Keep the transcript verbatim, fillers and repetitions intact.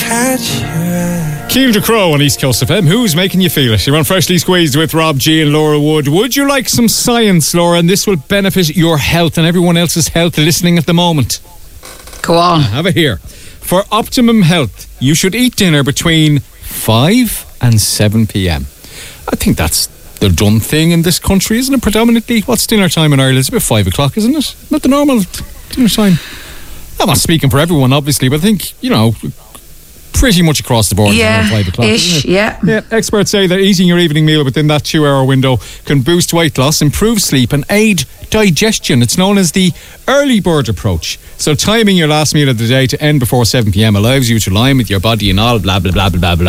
catch your eye. Keel de Crow on East Coast F M. Who's making you feel it? You're on Freshly Squeezed with Rob G and Laura Wood. Would you like some science, Laura? And this will benefit your health and everyone else's health listening at the moment. Go on. Have it here. For optimum health, you should eat dinner between five and seven p.m. I think that's the done thing in this country, isn't it? Predominantly, what's dinner time in Ireland? It's about five o'clock, isn't it? Not the normal dinner time. I'm not speaking for everyone, obviously, but I think, you know, pretty much across the board yeah, around five o'clock. Ish, yeah. yeah. Experts say that eating your evening meal within that two-hour window can boost weight loss, improve sleep, and aid digestion. It's known as the early bird approach. So timing your last meal of the day to end before seven p.m. allows you to align with your body and all blah blah blah blah blah.